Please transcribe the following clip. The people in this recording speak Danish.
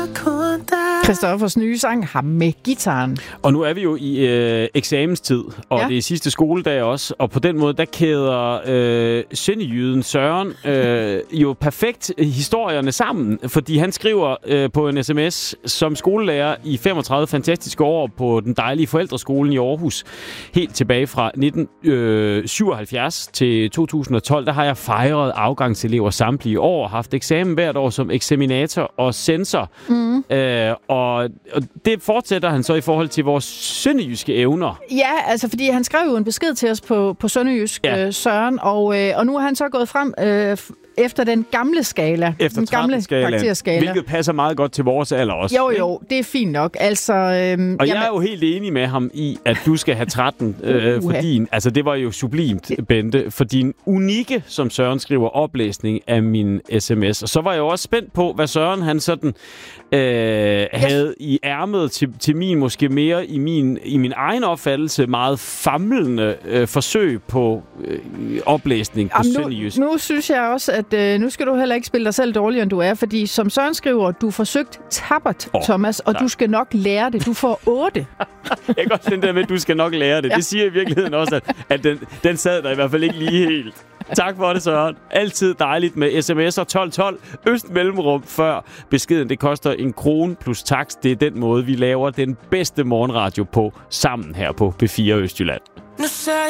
Christoffers nye sang Ham med gitaren. Og nu er vi jo i eksamenstid, og det er sidste skoledag også, og på den måde, der kæder sønderjyden Søren jo perfekt historierne sammen, fordi han skriver på en sms, som skolelærer i 35 fantastiske år på den dejlige forældreskolen i Aarhus, helt tilbage fra 1977 til 2012, der har jeg fejret afgangselever samtlige år, haft eksamen hvert år som eksaminator og censor. Og det fortsætter han så i forhold til vores sønderjyske evner. Ja, altså fordi han skrev jo en besked til os på sønderjysk, Søren, og nu har han så gået frem efter den gamle skala. Efter den gamle karakterskala. Hvilket passer meget godt til vores alder også. Jo, det er fint nok. Altså, og jeg er jo helt enig med ham i, at du skal have 13 for din. Altså, det var jo sublimt, Bente, for din unikke, som Søren skriver, oplæsning af min sms. Og så var jeg jo også spændt på, hvad Søren han sådan havde i ærmet til min, måske mere i min egen opfattelse, meget famlende forsøg på oplæsning på sønderjysk. Nu synes jeg også, at nu skal du heller ikke spille dig selv dårligere, end du er, fordi som Søren skriver, du forsøgt tappert, Thomas, og du skal nok lære det. Du får 8. Jeg kan godt den der med, at du skal nok lære det. Ja. Det siger i virkeligheden også, at den sad der i hvert fald ikke lige helt. Tak for det, Søren. Altid dejligt med sms'er 1212 øst mellemrum før beskeden. Det koster 1 krone plus takst. Det er den måde, vi laver den bedste morgenradio på sammen her på B4 Østjylland.